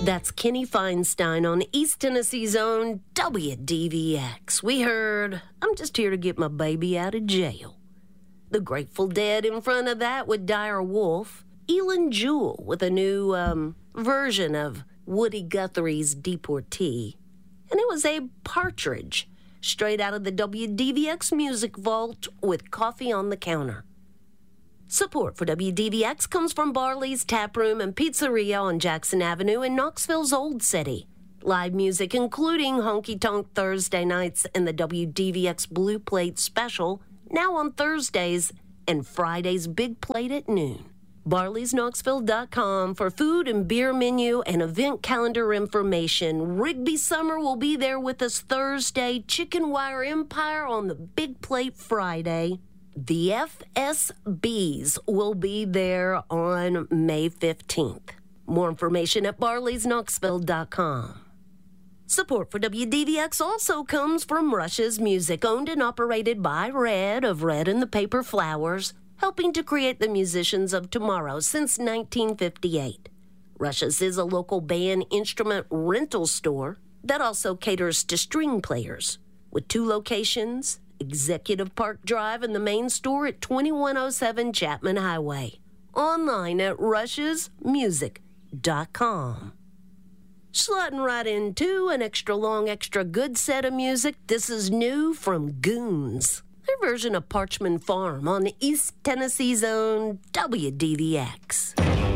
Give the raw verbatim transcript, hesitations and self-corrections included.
That's Kenny Feinstein on East Tennessee's own W D V X. We heard, I'm just here to get my baby out of jail. The Grateful Dead in front of that with Dire Wolf. Elin Jewell with a new um, version of Woody Guthrie's Deportee. And it was Abe Partridge, straight out of the W D V X Music Vault with Coffee on the Counter. Support for W D V X comes from Barley's Tap Room and Pizzeria on Jackson Avenue in Knoxville's Old City. Live music including Honky Tonk Thursday nights and the W D V X Blue Plate Special, now on Thursdays and Fridays Big Plate at noon. barleys knoxville dot com for food and beer menu and event calendar information. Rigby Summer will be there with us Thursday. Chicken Wire Empire on the Big Plate Friday. The F S Bs will be there on May fifteenth. More information at barleys knoxville dot com. Support for W D V X also comes from Rush's Music, owned and operated by Red of Red and the Paper Flowers, helping to create the musicians of tomorrow since nineteen fifty-eight. Rush's is a local band instrument rental store that also caters to string players, with two locations, Executive Park Drive and the main store at twenty-one oh seven Chapman Highway. Online at rushes music dot com. Sliding right into an extra long, extra good set of music. This is new from Goons, their version of Parchman Farm on East Tennessee's own W D V X.